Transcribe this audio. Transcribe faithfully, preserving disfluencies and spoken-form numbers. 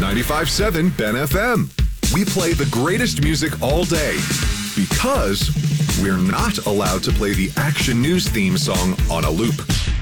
ninety-five point seven Ben F M. We play the greatest music all day because we're not allowed to play the Action News theme song on a loop.